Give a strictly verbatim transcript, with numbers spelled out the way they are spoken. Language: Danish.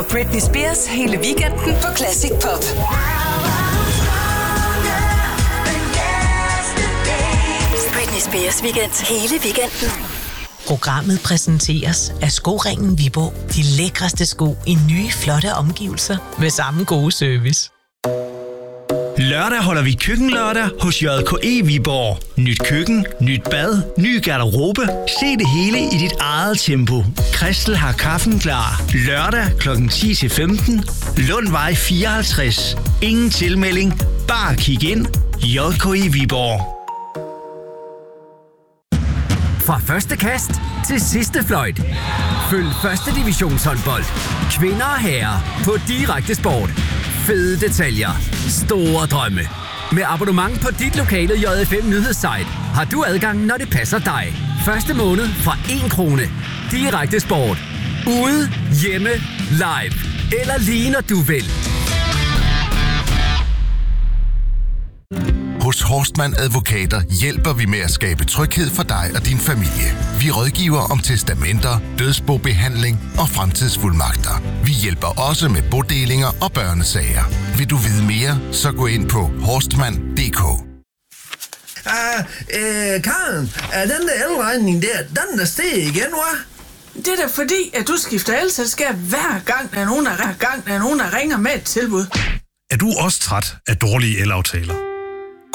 Britney Spears hele weekenden på Classic Pop. Britney Spears weekend hele weekenden. Programmet præsenteres af Skoringen Viborg. De lækreste sko i nye, flotte omgivelser med samme gode service. Lørdag holder vi køkkenlørdag hos J K E Viborg. Nyt køkken, nyt bad, ny garderobe. Se det hele i dit eget tempo. Christel har kaffen klar. Lørdag klokken ti til femten. Lundvej fireoghalvtreds. Ingen tilmelding. Bare kig ind. J K E Viborg. Fra første kast til sidste fløjt. Følg første divisionshåndbold. Kvinder og herrer på Direkte Sport. Fede detaljer. Store drømme. Med abonnement på dit lokale J F M nyhedssite har du adgang, når det passer dig. Første måned fra en krone. Direkte Sport. Ude, hjemme, live. Eller lige når du vil. Hos Horstmann Advokater hjælper vi med at skabe tryghed for dig og din familie. Vi rådgiver om testamenter, dødsbobehandling og fremtidsfuldmagter. Vi hjælper også med bodelinger og børnesager. Vil du vide mere, så gå ind på horstmann punktum d k. Ah, øh, Karen, er den der elregning der, den er steget igen, hva'? Det er da fordi, at du skifter elselskab hver gang, der er nogen, der, gang, der, er nogen, der ringer med et tilbud. Er du også træt af dårlige elaftaler?